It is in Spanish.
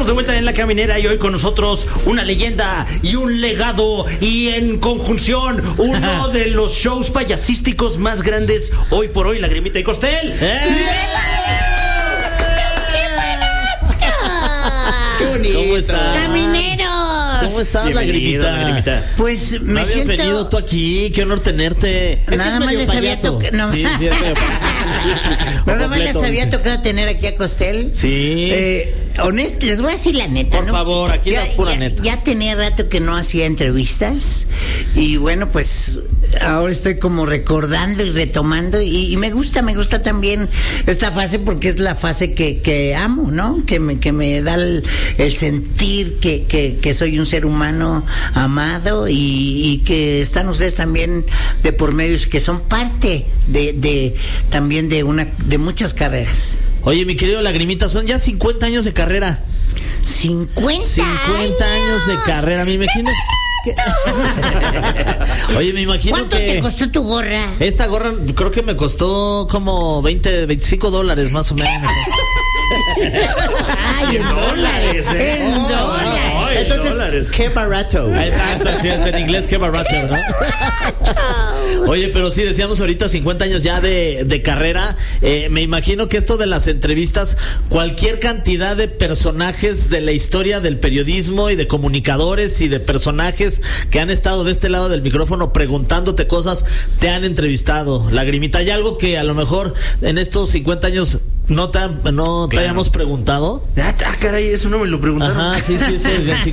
Estamos de vuelta en La Caminera y hoy con nosotros una leyenda y un legado y en conjunción uno de los shows payasísticos más grandes hoy por hoy, Lagrimita y Costel. ¡Qué bonito! ¿Cómo estás? ¡Camineros! ¿Cómo estás, Lagrimita? Pues me ¿No habías siento... venido tú aquí? Qué honor tenerte. Nada más les había tocado... No. Sí, sí, Nada más les había tocado tener aquí a Costel. Sí. Les voy a decir la neta, Por ¿no? favor, aquí es pura neta. Ya tenía rato que no hacía entrevistas. Y bueno, pues ahora estoy como recordando y retomando. Y me gusta también esta fase porque es la fase que amo, ¿no? Que me da el sentir que soy un ser humano amado y que están ustedes también de por medio, que son parte también de muchas carreras. Oye, mi querido Lagrimita, son ya 50 años de carrera. 50 años de carrera, me imagino. Oye, me imagino ¿Cuánto te costó tu gorra? Esta gorra creo que me costó como $25 más o menos. Ay, en dólares, En dólares. Entonces, dólares. Qué barato. Exacto, sí, en inglés, qué barato, ¿no? Oye, pero sí, decíamos ahorita 50 años ya de carrera. Me imagino que esto de las entrevistas, cualquier cantidad de personajes de la historia del periodismo y de comunicadores y de personajes que han estado de este lado del micrófono preguntándote cosas, te han entrevistado. Lagrimita, ¿hay algo que a lo mejor en estos 50 años no te hayamos preguntado? Caray, eso no me lo preguntaron. Ajá, sí,